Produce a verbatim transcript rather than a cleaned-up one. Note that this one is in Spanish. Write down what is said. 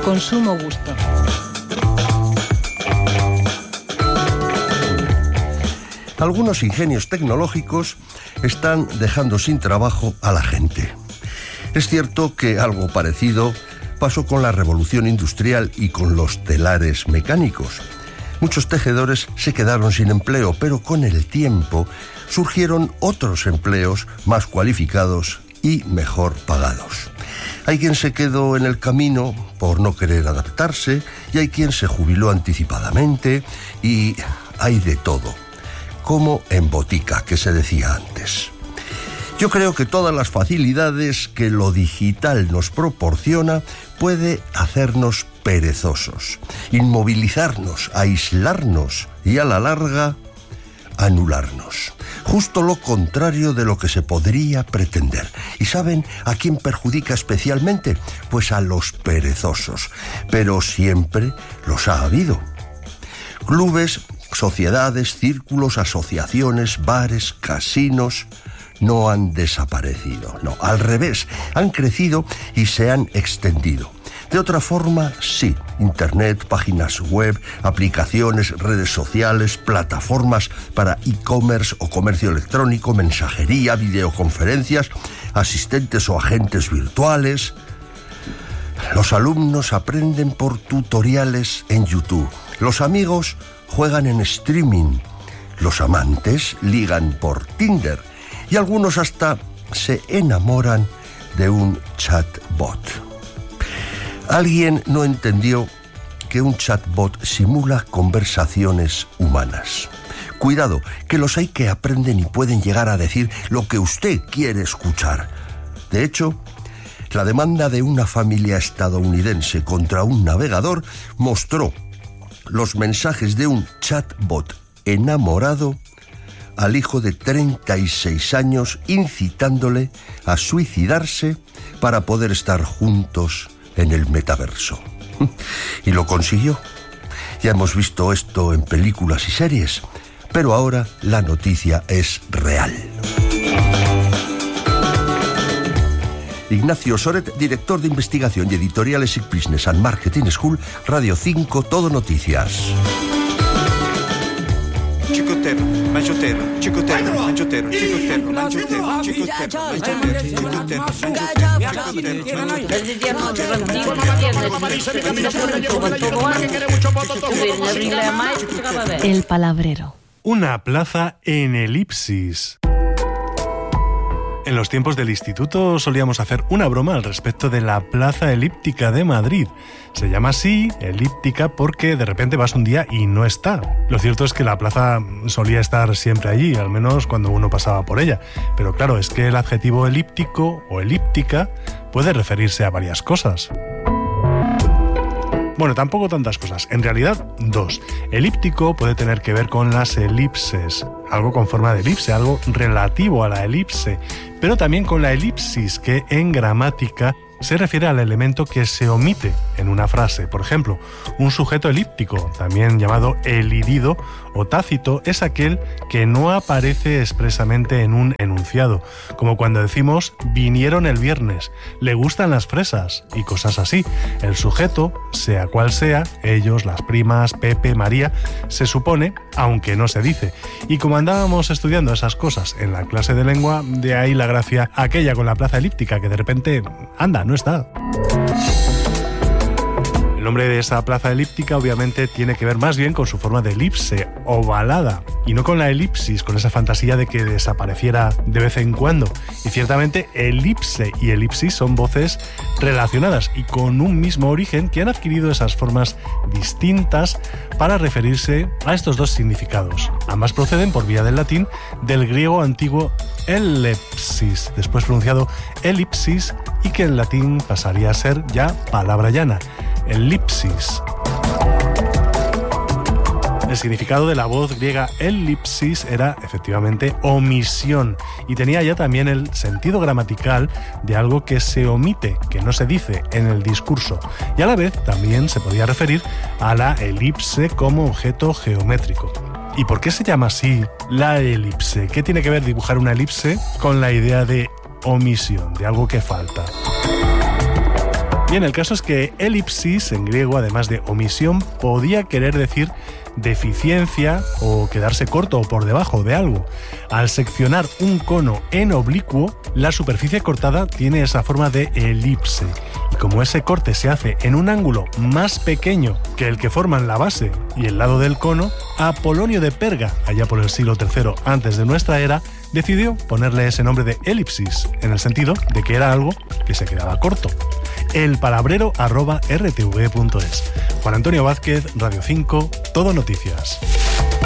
con sumo gusto. Algunos ingenios tecnológicos están dejando sin trabajo a la gente. Es cierto que algo parecido pasó con la revolución industrial y con los telares mecánicos. Muchos tejedores se quedaron sin empleo, pero con el tiempo surgieron otros empleos más cualificados y mejor pagados. Hay quien se quedó en el camino por no querer adaptarse, y hay quien se jubiló anticipadamente, y hay de todo, como en botica, que se decía antes. Yo creo que todas las facilidades que lo digital nos proporciona puede hacernos perezosos, inmovilizarnos, aislarnos y a la larga anularnos. Justo lo contrario de lo que se podría pretender. ¿Y saben a quién perjudica especialmente? Pues a los perezosos. Pero siempre los ha habido. Clubes, sociedades, círculos, asociaciones, bares, casinos no han desaparecido. No, al revés, han crecido y se han extendido. De otra forma, sí, Internet, páginas web, aplicaciones, redes sociales, plataformas para e-commerce o comercio electrónico, mensajería, videoconferencias, asistentes o agentes virtuales. Los alumnos aprenden por tutoriales en YouTube. Los amigos juegan en streaming. Los amantes ligan por Tinder. Y algunos hasta se enamoran de un chatbot. Alguien no entendió que un chatbot simula conversaciones humanas. Cuidado, que los hay que aprenden y pueden llegar a decir lo que usted quiere escuchar. De hecho, la demanda de una familia estadounidense contra un navegador mostró los mensajes de un chatbot enamorado al hijo de treinta y seis años, incitándole a suicidarse para poder estar juntos en el metaverso. Y lo consiguió. Ya hemos visto esto en películas y series, pero ahora la noticia es real. Ignacio Soret, director de investigación y editorial ESIC Business and Marketing School, Radio cinco, Todo Noticias. Chicotero, manchotero, chicotero, manchotero, chicotero, manchotero, chicotero. El palabrero. Una plaza en elipsis. En los tiempos del instituto solíamos hacer una broma al respecto de la Plaza Elíptica de Madrid. Se llama así, elíptica, porque de repente vas un día y no está. Lo cierto es que la plaza solía estar siempre allí, al menos cuando uno pasaba por ella. Pero claro, es que el adjetivo elíptico o elíptica puede referirse a varias cosas. Bueno, tampoco tantas cosas. En realidad, dos. Elíptico puede tener que ver con las elipses, algo con forma de elipse, algo relativo a la elipse, pero también con la elipsis, que en gramática se refiere al elemento que se omite en una frase. Por ejemplo, un sujeto elíptico, también llamado elidido o tácito, es aquel que no aparece expresamente en un enunciado, como cuando decimos vinieron el viernes, le gustan las fresas y cosas así. El sujeto, sea cual sea, ellos, las primas, Pepe, María, se supone, aunque no se dice. Y como andábamos estudiando esas cosas en la clase de lengua, de ahí la gracia aquella con la plaza elíptica, que de repente, anda, no está. El nombre de esa plaza elíptica obviamente tiene que ver más bien con su forma de elipse, ovalada, y no con la elipsis, con esa fantasía de que desapareciera de vez en cuando. Y ciertamente elipse y elipsis son voces relacionadas y con un mismo origen, que han adquirido esas formas distintas para referirse a estos dos significados. Ambas proceden por vía del latín del griego antiguo elepsis, después pronunciado elipsis, y que en latín pasaría a ser ya palabra llana, elipsis. El significado de la voz griega elipsis era efectivamente omisión, y tenía ya también el sentido gramatical de algo que se omite, que no se dice en el discurso, y a la vez también se podía referir a la elipse como objeto geométrico. ¿Y por qué se llama así la elipse? ¿Qué tiene que ver dibujar una elipse con la idea de omisión, de algo que falta? Bien, el caso es que elipsis, en griego, además de omisión, podía querer decir deficiencia o quedarse corto o por debajo de algo. Al seccionar un cono en oblicuo, la superficie cortada tiene esa forma de elipse. Y como ese corte se hace en un ángulo más pequeño que el que forman la base y el lado del cono, Apolonio de Perga, allá por el siglo tercero antes de nuestra era, decidió ponerle ese nombre de elipsis, en el sentido de que era algo que se quedaba corto. elpalabrero arroba r t v punto es. Juan Antonio Vázquez, Radio cinco, Todo Noticias.